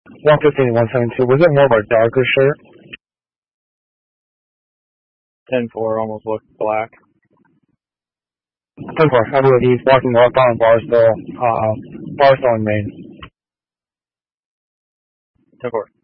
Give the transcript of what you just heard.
115 172. Was it more of a darker shirt? 10-4 almost looked black. 10-4. I believe he's walking northbound Barstow in Maine. 10-4.